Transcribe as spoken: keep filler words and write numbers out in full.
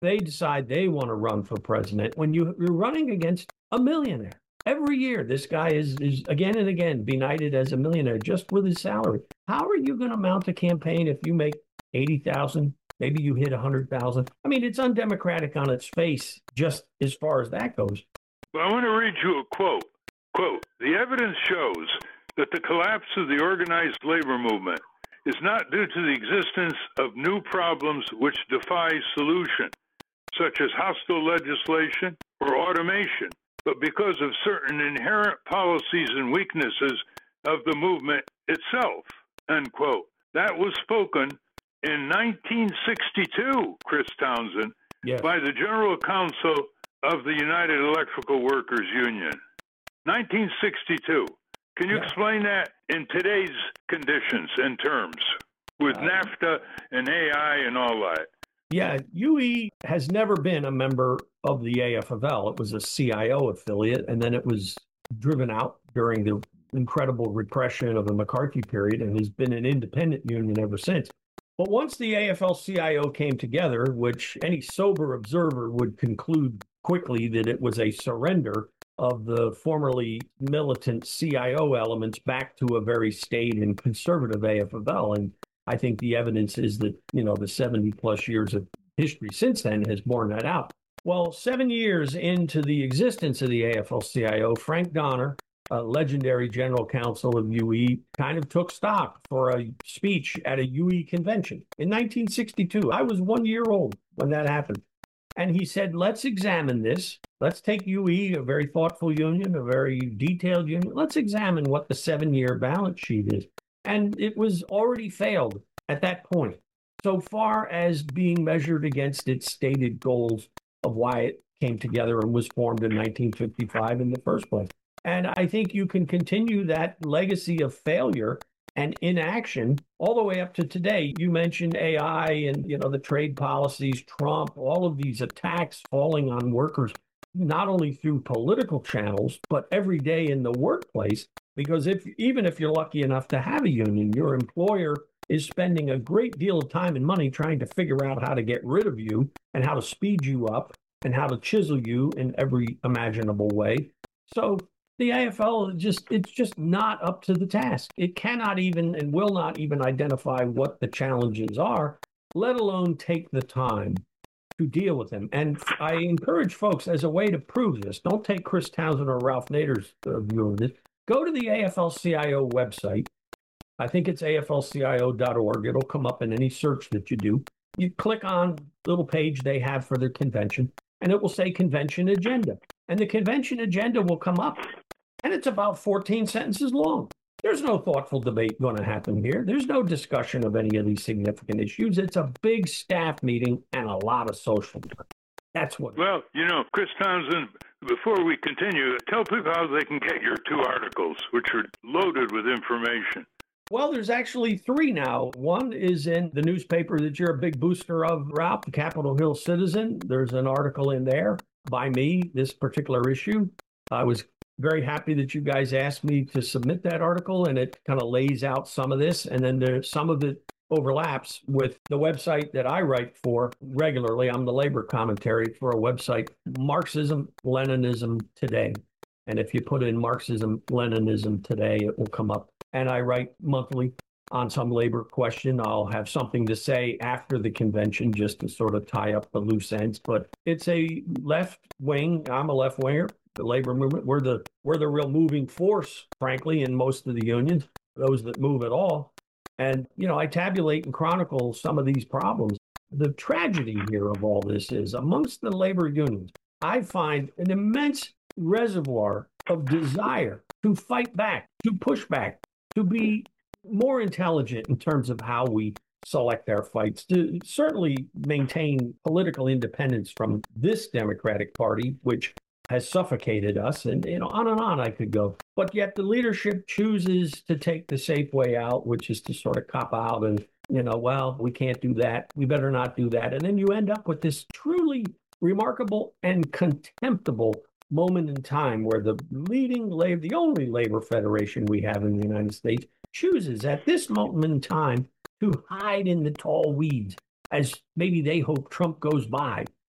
they decide they want to run for president when you, you're running against a millionaire. Every year, this guy is, is again and again benighted as a millionaire just with his salary. How are you going to mount a campaign if you make eighty thousand? Maybe you hit one hundred thousand. I mean, it's undemocratic on its face, just as far as that goes. Well, I want to read you a quote. Quote, "The evidence shows that the collapse of the organized labor movement is not due to the existence of new problems which defy solution, such as hostile legislation or automation, but because of certain inherent policies and weaknesses of the movement itself," end quote. That was spoken in nineteen sixty-two, Chris Townsend, yes, by the General Counsel of the United Electrical Workers Union. nineteen sixty-two. Can you yeah. explain that in today's conditions and terms with uh, NAFTA and A I and all that? Yeah, U E has never been a member of the A F L L. It was a C I O affiliate, and then it was driven out during the incredible repression of the McCarthy period and has been an independent union ever since. But once the A F L C I O came together, which any sober observer would conclude quickly that it was a surrender of the formerly militant C I O elements back to a very staid and conservative A F L L. And I think the evidence is that, you know, the seventy plus years of history since then has borne that out. Well, seven years into the existence of the A F L C I O, Frank Donner, a legendary general counsel of U E, kind of took stock for a speech at a U E convention in nineteen sixty-two. I was one year old when that happened. And he said, let's examine this. Let's take U E, a very thoughtful union, a very detailed union. Let's examine what the seven-year balance sheet is. And it was already failed at that point, so far as being measured against its stated goals of why it came together and was formed in nineteen fifty-five in the first place. And I think you can continue that legacy of failure and inaction all the way up to today. You mentioned A I and, you know, the trade policies, Trump, all of these attacks falling on workers, not only through political channels, but every day in the workplace. Because if even if you're lucky enough to have a union, your employer is spending a great deal of time and money trying to figure out how to get rid of you and how to speed you up and how to chisel you in every imaginable way. So the A F L just it's just not up to the task. It cannot even and will not even identify what the challenges are, let alone take the time to deal with them. And I encourage folks, as a way to prove this, don't take Chris Townsend or Ralph Nader's uh, view of this. Go to the A F L C I O website. I think it's A F L C I O dot org. It'll come up in any search that you do. You click on the little page they have for their convention, and it will say convention agenda. And the convention agenda will come up, and it's about fourteen sentences long. There's no thoughtful debate going to happen here. There's no discussion of any of these significant issues. It's a big staff meeting and a lot of social time. That's what. Well, you know, Chris Townsend, before we continue, tell people how they can get your two articles, which are loaded with information. Well, there's actually three now. One is in the newspaper that you're a big booster of, Ralph, the Capitol Hill Citizen. There's an article in there by me, this particular issue. I was very happy that you guys asked me to submit that article, and it kind of lays out some of this. And then there's some of it overlaps with the website that I write for regularly. I'm the labor commentary for a website, Marxism, Leninism Today. And if you put in Marxism, Leninism Today, it will come up. And I write monthly on some labor question. I'll have something to say after the convention just to sort of tie up the loose ends. But it's a left wing. I'm a left winger. The labor movement, we're the we're the real moving force, frankly, in most of the unions, those that move at all. And, you know, I tabulate and chronicle some of these problems. The tragedy here of all this is amongst the labor unions, I find an immense reservoir of desire to fight back, to push back, to be more intelligent in terms of how we select our fights, to certainly maintain political independence from this Democratic Party, which has suffocated us, and you know, on and on I could go. But yet the leadership chooses to take the safe way out, which is to sort of cop out and, you know, well, we can't do that. We better not do that. And then you end up with this truly remarkable and contemptible moment in time where the leading labor, the only labor federation we have in the United States, chooses at this moment in time to hide in the tall weeds as maybe they hope Trump goes by